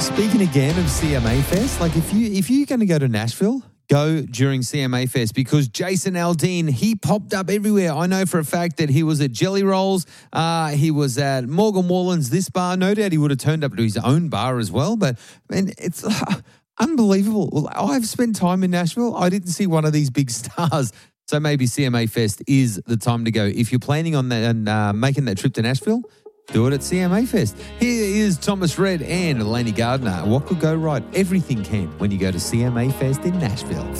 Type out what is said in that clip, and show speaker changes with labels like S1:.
S1: Speaking again of CMA Fest, like if you're going to go to Nashville, go during CMA Fest because Jason Aldean, he popped up everywhere. I know for a fact that he was at Jelly Rolls. He was at Morgan Wallen's This Bar. No doubt he would have turned up to his own bar as well. But, man, it's unbelievable. Well, I've spent time in Nashville. I didn't see one of these big stars. So maybe CMA Fest is the time to go. If you're planning on that and making that trip to Nashville, do it at CMA Fest. Here is Thomas Rhett and Lainey Gardner. What could go right? Everything can when you go to CMA Fest in Nashville.